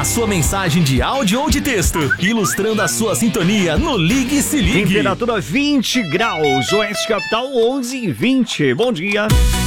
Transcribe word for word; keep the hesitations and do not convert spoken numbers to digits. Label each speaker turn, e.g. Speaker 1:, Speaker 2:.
Speaker 1: a sua mensagem de áudio ou de texto, ilustrando a sua sintonia no Ligue e Se Ligue.
Speaker 2: Temperatura vinte graus, Oeste Capital onze e vinte. Bom dia.